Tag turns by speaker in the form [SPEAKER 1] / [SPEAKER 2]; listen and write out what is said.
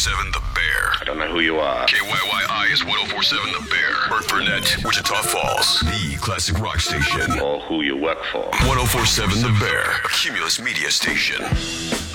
[SPEAKER 1] 1047 The Bear.
[SPEAKER 2] I don't know who you are.
[SPEAKER 1] KYYI is 1047 The Bear. Burt Burnett, Wichita Falls. The classic rock station.
[SPEAKER 2] Or who you work for.
[SPEAKER 1] 1047 The Bear. A Cumulus media station.